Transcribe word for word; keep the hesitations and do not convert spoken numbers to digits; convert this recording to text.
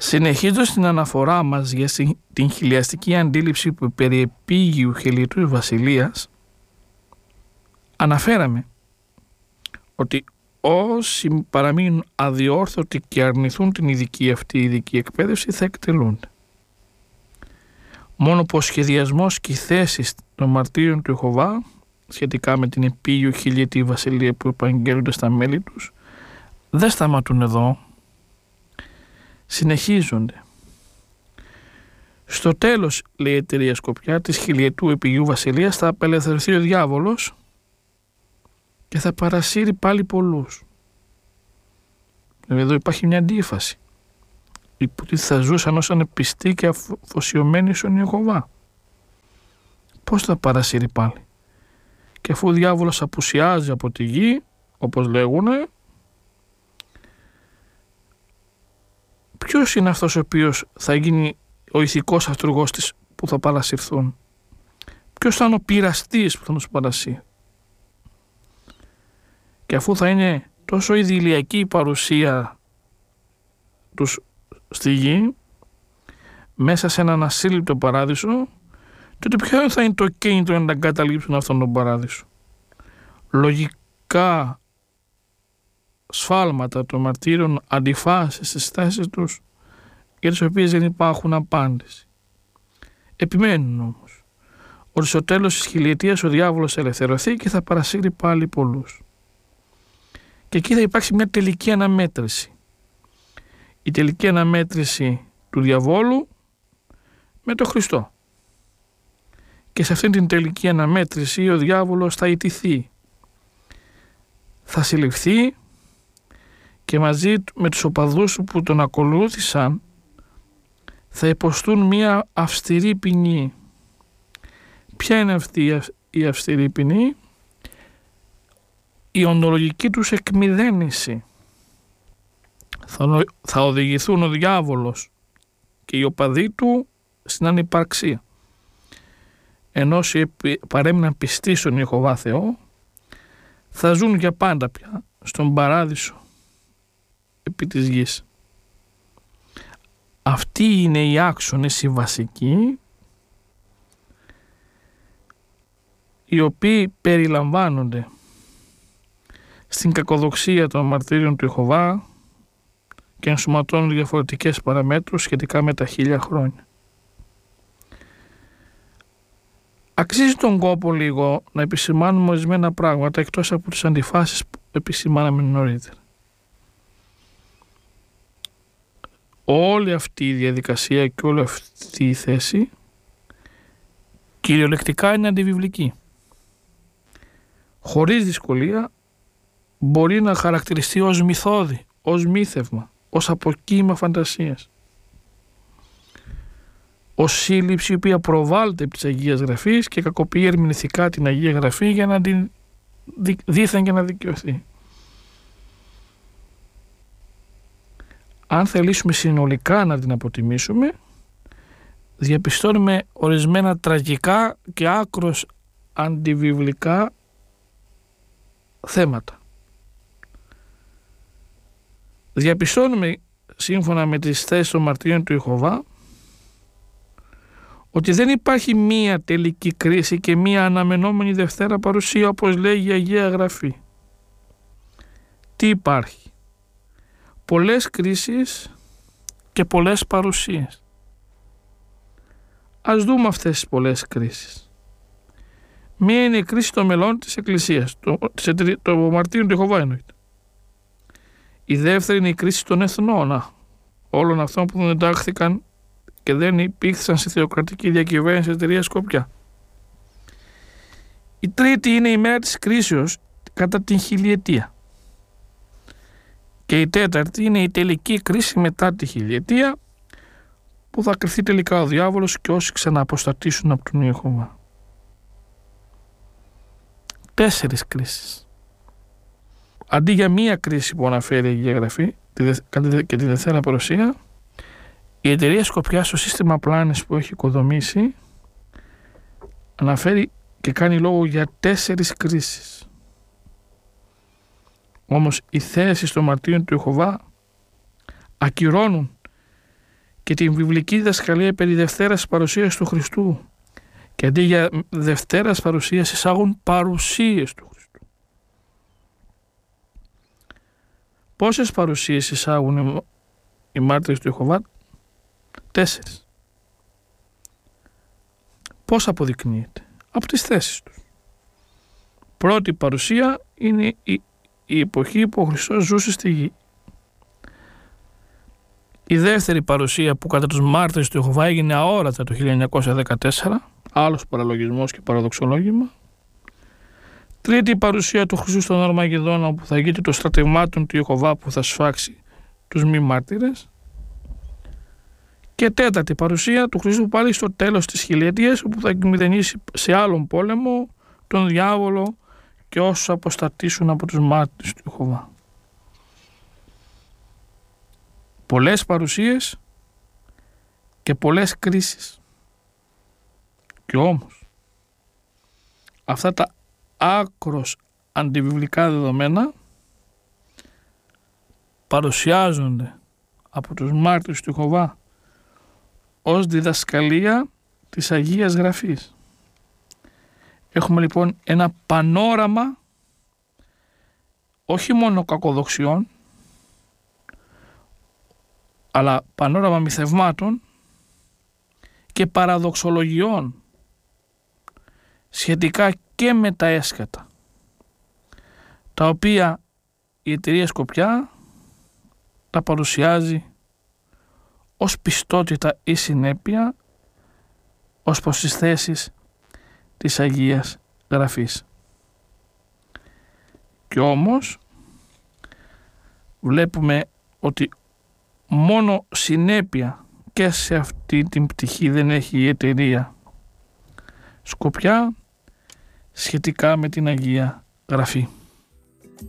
Συνεχίζοντας την αναφορά μας για την χιλιαστική αντίληψη που περί επίγειου χιλιετούς βασιλείας, αναφέραμε ότι όσοι παραμείνουν αδιόρθωτοι και αρνηθούν την ειδική αυτή ειδική εκπαίδευση θα εκτελούνται. Μόνο που ο σχεδιασμός και οι θέσεις των μαρτύρων του Ιεχωβά σχετικά με την επίγειο χιλιετή βασιλεία που επαγγέλλονται στα μέλη τους δεν σταματούν εδώ, συνεχίζονται. Στο τέλος, λέει η εταιρεία Σκοπιά, της χιλιετού επιγείου βασιλείας θα απελευθερωθεί ο διάβολος και θα παρασύρει πάλι πολλούς. Εδώ υπάρχει μια αντίφαση. Υποτίθεται θα ζούσαν ως ανεπιστοί και αφοσιωμένοι στον Ιεχωβά. Πώς θα παρασύρει πάλι? Και αφού ο διάβολος απουσιάζει από τη γη, όπως λέγουνε, ποιος είναι αυτός ο οποίος θα γίνει ο ηθικός αυτούργος της που θα παρασυρθούν? Ποιος θα είναι ο πειραστής που θα τους παρασύρει? Και αφού θα είναι τόσο ιδηλιακή η παρουσία τους στη γη, μέσα σε έναν ασύλληπτο παράδεισο, τότε ποιο θα είναι το κίνητρο να εγκαταλείψουν αυτόν τον παράδεισο? Λογικά σφάλματα των μαρτύρων, αντιφάσεις στις θέσεις τους, για τις οποίες δεν υπάρχουν απάντηση. Επιμένουν όμως ότι στο τέλος της χιλιετίας ο διάβολος θα ελευθερωθεί και θα παρασύρει πάλι πολλούς. Και εκεί θα υπάρξει μια τελική αναμέτρηση. Η τελική αναμέτρηση του διαβόλου με τον Χριστό. Και σε αυτήν την τελική αναμέτρηση ο διάβολος θα ιτηθεί. Θα συλληφθεί και μαζί με τους οπαδούς που τον ακολούθησαν θα υποστούν μια αυστηρή ποινή. Ποια είναι αυτή η αυστηρή ποινή? Η οντολογική τους εκμηδένιση. Θα οδηγηθούν ο διάβολος και οι οπαδοί του στην ανυπαρξία. Ενώ όσοι παρέμειναν πιστοί στον Ιεχωβά Θεό θα ζουν για πάντα πια στον παράδεισο επί της γης. Αυτοί είναι οι άξονες οι βασικοί, οι οποίοι περιλαμβάνονται στην κακοδοξία των μαρτύριων του Ιεχωβά και ενσωματώνουν διαφορετικές παραμέτρους σχετικά με τα χίλια χρόνια. Αξίζει τον κόπο λίγο να επισημάνουμε ορισμένα πράγματα εκτός από τις αντιφάσεις που επισημάναμε νωρίτερα. Όλη αυτή η διαδικασία και όλη αυτή η θέση κυριολεκτικά είναι αντιβιβλική. Χωρίς δυσκολία μπορεί να χαρακτηριστεί ως μυθώδη, ως μύθευμα, ως αποκύημα φαντασίας. Ως σύλληψη η οποία προβάλλεται από της Αγίας Γραφής και κακοποιεί ερμηνευτικά την Αγία Γραφή για να την δήθεν και να δικαιωθεί. Αν θελήσουμε συνολικά να την αποτιμήσουμε, διαπιστώνουμε ορισμένα τραγικά και άκρως αντιβιβλικά θέματα. Διαπιστώνουμε, σύμφωνα με τις θέσεις των μαρτύριων του Ιεχωβά, ότι δεν υπάρχει μία τελική κρίση και μία αναμενόμενη Δευτέρα παρουσία, όπως λέγει η Αγία Γραφή. Τι υπάρχει? Πολλές κρίσεις και πολλές παρουσίες. Ας δούμε αυτές τις πολλές κρίσεις. Μία είναι η κρίση των μελών της Εκκλησίας, το, το μαρτύριο του Ιεχωβά εννοείται. Η δεύτερη είναι η κρίση των εθνών, όλων αυτών που δεν εντάχθηκαν και δεν υπήρξαν στη θεοκρατική διακυβέρνηση της εταιρείας Σκοπιά. Η τρίτη είναι η μέρα της κρίσεως κατά την χιλιετία. Και η τέταρτη είναι η τελική κρίση μετά τη χιλιετία, που θα κρυφθεί τελικά ο διάβολος και όσοι ξανααποστατήσουν από τον Ιεχωβά. Τέσσερις κρίσεις. Αντί για μία κρίση που αναφέρει η Αγία Γραφή και τη Δευτέρα Παρουσία, η εταιρεία Σκοπιά στο σύστημα πλάνης που έχει οικοδομήσει αναφέρει και κάνει λόγο για τέσσερις κρίσεις. Όμως οι θέσεις των μαρτύριων του Ιεχωβά ακυρώνουν και την βιβλική διδασκαλία περί Δευτέρας παρουσίας του Χριστού και αντί για Δευτέρας παρουσίας εισάγουν παρουσίες του Χριστού. Πόσες παρουσίες εισάγουν οι μάρτυρες του Ιεχωβά? Τέσσερις. Πώς αποδεικνύεται? Από τις θέσεις τους. Πρώτη παρουσία είναι η, η εποχή που ο Χριστός ζούσε στη γη. Η δεύτερη παρουσία που κατά τους μάρτυρες του Ιεχωβά έγινε αόρατα το χίλια εννιακόσια δεκατέσσερα, άλλος παραλογισμός και παραδοξολόγημα. Τρίτη παρουσία του Χριστού στον Αρμαγεδόνα, όπου θα γίνει το στρατευμάτων του Ιεχωβά που θα σφάξει τους μη μάρτυρες. Και τέταρτη παρουσία του Χριστού πάλι στο τέλος της χιλιετίας, όπου θα εκμηδενήσει σε άλλον πόλεμο τον διάβολο και όσους αποστατήσουν από τους μάρτυρες του Ιεχωβά. Πολλές παρουσίες και πολλές κρίσεις. Και όμως αυτά τα άκρος αντιβιβλικά δεδομένα παρουσιάζονται από τους μάρτυρες του Ιεχωβά ως διδασκαλία της Αγίας Γραφής. Έχουμε λοιπόν ένα πανόραμα όχι μόνο κακοδοξιών, αλλά πανόραμα μυθευμάτων και παραδοξολογιών σχετικά και με τα έσκατα, τα οποία η εταιρεία Σκοπιά τα παρουσιάζει ως πιστότητα ή συνέπεια ως προς τις θέσεις της Αγίας Γραφής. Και όμως βλέπουμε ότι μόνο συνέπεια και σε αυτή την πτυχή δεν έχει η εταιρεία Σκοπιά σχετικά με την Αγία Γραφή.